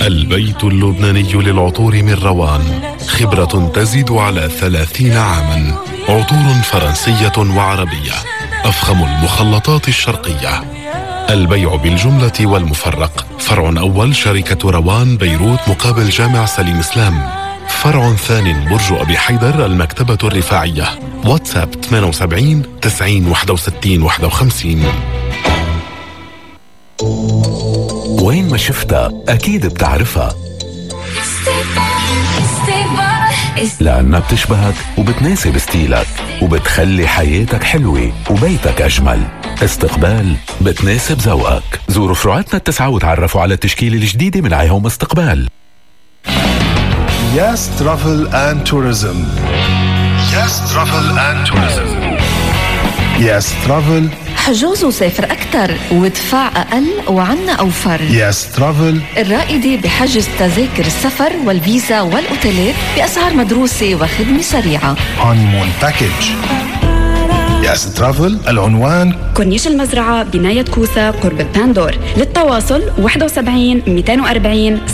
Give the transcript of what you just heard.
البيت اللبناني للعطور من روان، خبرة تزيد على 30 عاماً. عطور فرنسية وعربية، أفخم المخلطات الشرقية. البيع بالجملة والمفرق. فرع أول شركة روان بيروت مقابل جامع سليم إسلام. فرع ثاني برج أبي حيدر المكتبة الرفاعية. واتساب 78 90 61 51. وين ما شفتها أكيد بتعرفها، لأنها بتشبهك وبتناسب ستيلك وبتخلي حياتك حلوة وبيتك أجمل. استقبال بتناسب ذوقك. زوروا فروعاتنا التسعة وتعرفوا على التشكيلة الجديدة من عيهوم استقبال. Yes Travel and Tourism. Yes Travel and Tourism. Yes Travel. حجوز وسافر أكتر وادفع أقل وعنا أوفر. Yes Travel. الرائدة بحجز تذاكر السفر والفيزا والأوتيلات بأسعار مدروسة وخدمة سريعة. Honeymoon Package. Yes Travel. العنوان كورنيش المزرعة بناية كوسا قرب باندور. للتواصل 71 240